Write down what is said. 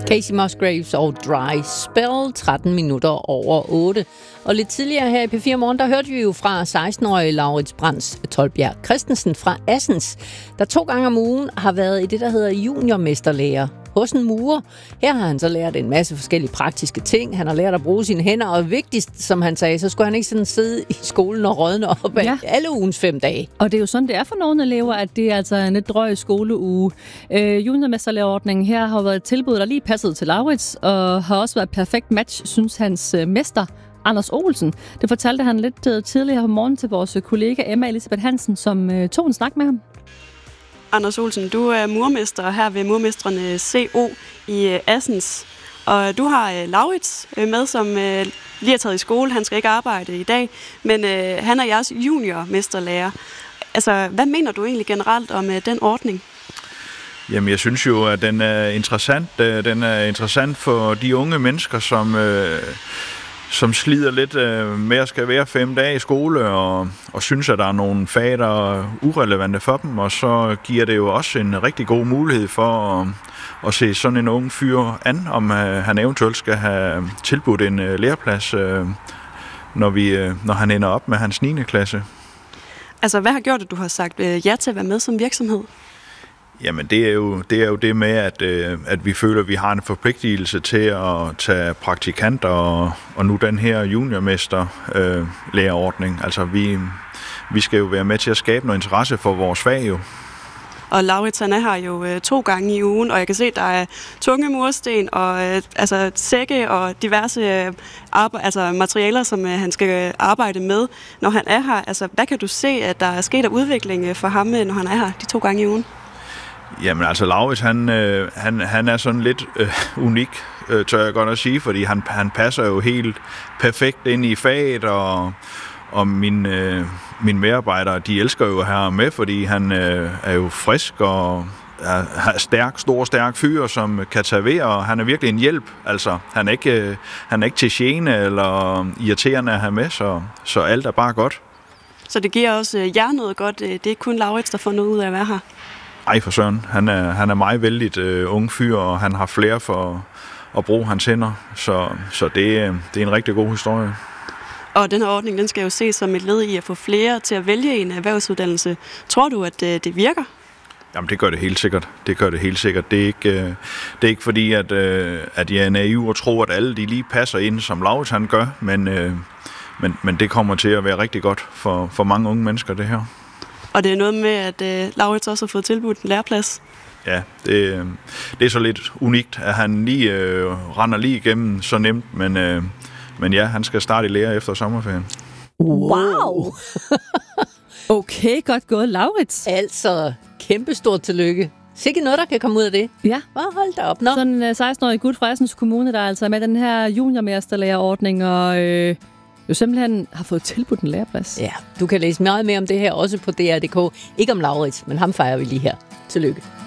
Casey Musgraves og Dry Spell, 13 minutter over 8. Og lidt tidligere her i P4 Morgen, der hørte vi jo fra 16-årige Laurits Brands Tolbjerg Christensen fra Assens, der 2 gange om ugen har været i det, der hedder juniormesterlærer hos en murer. Her har han så lært en masse forskellige praktiske ting. Han har lært at bruge sine hænder, og vigtigst, som han sagde, så skulle han ikke sådan sidde i skolen og rådne op af alle ugens 5 dage. Og det er jo sådan, det er for nogle elever, at det er altså en lidt drøg skoleuge. Juniormesterlærerordningen her har været et tilbud, der lige passede til Laurits, og har også været et perfekt match, synes hans mester, Anders Olsen. Det fortalte han lidt tidligere på morgen til vores kollega Emma Elisabeth Hansen, som tog en snak med ham. Anders Olsen, du er murmester her ved Murmestrene CO i Assens. Og du har Laurits med, som lige er taget i skole. Han skal ikke arbejde i dag, men han er jeres juniormesterlærer. Altså, hvad mener du egentlig generelt om den ordning? Jamen, jeg synes jo, at den er interessant. Den er interessant for de unge mennesker, som slider lidt med at skal være 5 dage i skole, og synes, at der er nogle fag, der er urelevante for dem, og så giver det jo også en rigtig god mulighed for at se sådan en ung fyr an, om han eventuelt skal have tilbudt en læreplads, når han ender op med hans 9. klasse. Altså, hvad har gjort, at du har sagt ja til at være med som virksomhed? Jamen, det er jo det med, at vi føler, at vi har en forpligtelse til at tage praktikanter, og nu den her juniormester-lærerordning. Altså, vi skal jo være med til at skabe noget interesse for vores fag jo. Og Laurits, han er her jo 2 gange i ugen, og jeg kan se, at der er tunge mursten og sække og diverse materialer, som han skal arbejde med, når han er her. Altså, hvad kan du se, at der er sket af udvikling for ham, når han er her de 2 gange i ugen? Jamen altså, Laurits, han er sådan lidt unik, tør jeg godt at sige, fordi han passer jo helt perfekt ind i faget, og mine medarbejdere, de elsker jo at have ham med, fordi han er jo frisk og er stærk fyr, som kan tage ved, og han er virkelig en hjælp. Altså, han er ikke til gene eller irriterende at have med, så alt er bare godt. Så det giver også jer noget godt. Det er ikke kun Laurits, der får noget ud af at være her? Ej for søren. Han er meget vældigt ung fyr, og han har flere for at bruge hans hænder. Så det er en rigtig god historie. Og den her ordning, den skal jo ses som et led i at få flere til at vælge en erhvervsuddannelse. Tror du, at det virker? Jamen, det gør det helt sikkert. Det er ikke fordi, at jeg er naiv og tror, at alle de lige passer ind, som Laurits han gør, men det kommer til at være rigtig godt for mange unge mennesker, det her. Og det er noget med, at Laurits også har fået tilbudt en læreplads. Ja, det er så lidt unikt, at han lige render lige igennem så nemt, men ja, han skal starte i lære efter sommerferien. Wow! Okay, godt gået, Laurits. Altså, kæmpestort tillykke. Sikke noget, der kan komme ud af det. Ja. Hold da op. Nå. Sådan en 16-årig gut fra Assens Kommune, der er altså med den her juniormesterlærerordning, og jo simpelthen har fået tilbudt en læreplads. Ja, du kan læse meget mere om det her også på DR.dk. Ikke om Laurits, men ham fejrer vi lige her. Tillykke.